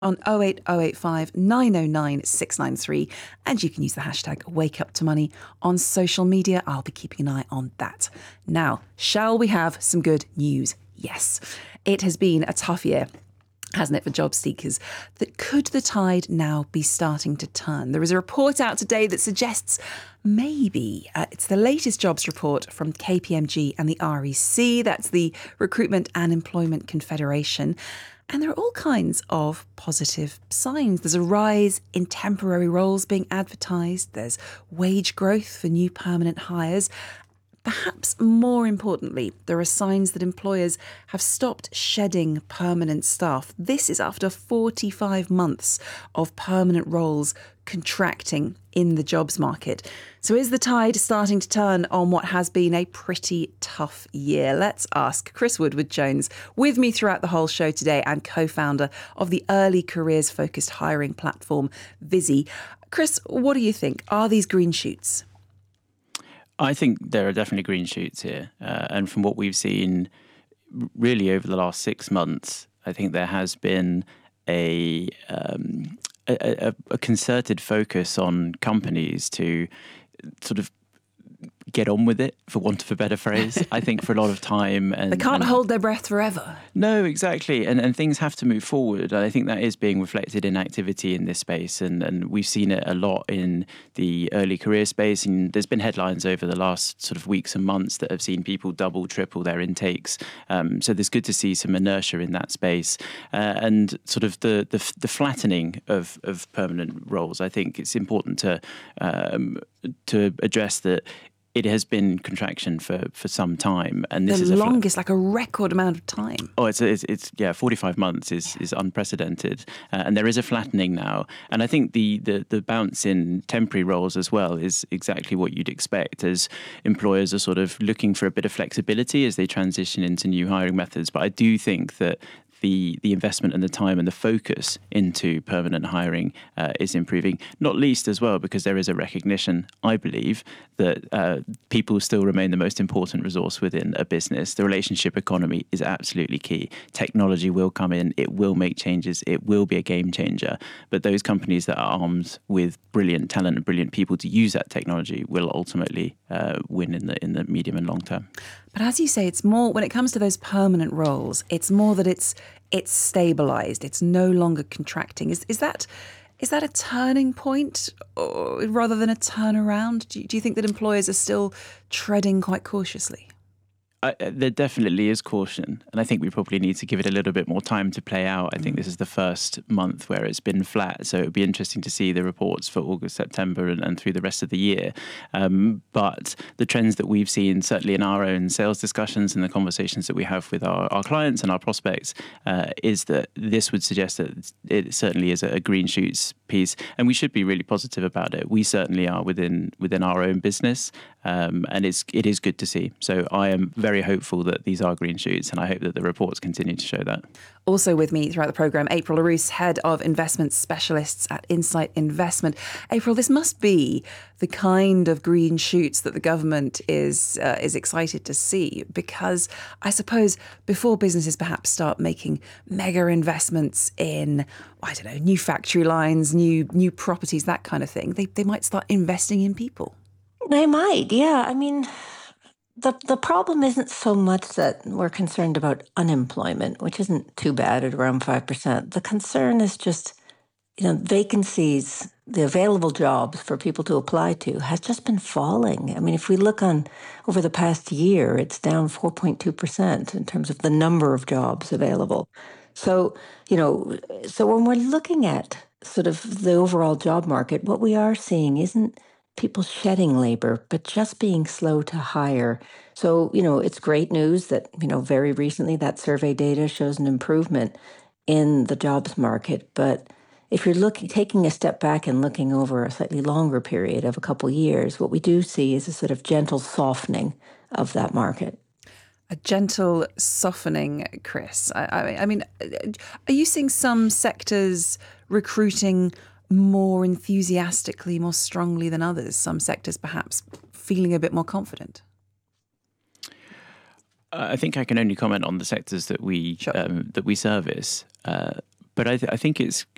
on 08085 909 693, and you can use the hashtag WakeUpToMoney on social media. I'll be keeping an eye on that. Now, shall we have some good news? Yes, it has been a tough year, hasn't it, for job seekers? That could the tide now be starting to turn? There is a report out today that suggests maybe. It's the latest jobs report from KPMG and the REC. That's the Recruitment and Employment Confederation. And there are all kinds of positive signs. There's a rise in temporary roles being advertised. There's wage growth for new permanent hires. Perhaps more importantly, there are signs that employers have stopped shedding permanent staff. This is after 45 months of permanent roles contracting in the jobs market. So is the tide starting to turn on what has been a pretty tough year? Let's ask Chris Woodward-Jones, with me throughout the whole show today and co-founder of the early careers focused hiring platform Visy. Chris, what do you think? Are these green shoots? I think there are definitely green shoots here. And from what we've seen really over the last 6 months, I think there has been a concerted focus on companies to sort of get on with it, for want of a better phrase. I think for a lot of time. They can't hold their breath forever. No, exactly. And things have to move forward. I think that is being reflected in activity in this space. And we've seen it a lot in the early career space. And there's been headlines over the last sort of weeks and months that have seen people double, triple their intakes. So there's good to see some inertia in that space. And sort of the flattening of permanent roles. I think it's important to address that. It has been contraction for some time, and this is the longest, like a record amount of time. Oh, it's 45 months is unprecedented, and there is a flattening now. And I think the bounce in temporary roles as well is exactly what you'd expect, as employers are sort of looking for a bit of flexibility as they transition into new hiring methods. But I do think that the investment and the time and the focus into permanent hiring is improving, not least as well because there is a recognition, I believe, that people still remain the most important resource within a business. The relationship economy is absolutely key. Technology will come in, it will make changes, it will be a game changer, but those companies that are armed with brilliant talent and brilliant people to use that technology will ultimately win in the medium and long term. But as you say, it's more, when it comes to those permanent roles, it's more that it's stabilised. It's no longer contracting. Is that a turning point or rather than a turnaround? Do you think that employers are still treading quite cautiously? There definitely is caution, and I think we probably need to give it a little bit more time to play out. I think this is the first month where it's been flat, so it would be interesting to see the reports for August, September, and through the rest of the year. But the trends that we've seen, certainly in our own sales discussions and the conversations that we have with our clients and our prospects, is that this would suggest that it certainly is a green shoots piece, and we should be really positive about it. We certainly are within our own business, and it is good to see. So I am very hopeful that these are green shoots, and I hope that the reports continue to show that. Also with me throughout the programme, April Larousse, Head of Investment Specialists at Insight Investment. April, this must be the kind of green shoots that the government is excited to see, because I suppose before businesses perhaps start making mega investments in, I don't know, new factory lines, new properties, that kind of thing, they might start investing in people. They might, yeah. I mean, the problem isn't so much that we're concerned about unemployment, which isn't too bad at around 5%. The concern is just, vacancies, the available jobs for people to apply to has just been falling. I mean, if we look on over the past year, it's down 4.2% in terms of the number of jobs available. So, so when we're looking at sort of the overall job market, what we are seeing isn't people shedding labor, but just being slow to hire. So, it's great news that, very recently that survey data shows an improvement in the jobs market. But if you're taking a step back and looking over a slightly longer period of a couple of years, what we do see is a sort of gentle softening of that market. A gentle softening, Chris. I mean, are you seeing some sectors recruiting more enthusiastically, more strongly than others? Some sectors perhaps feeling a bit more confident? I think I can only comment on the sectors that we service. But I think it's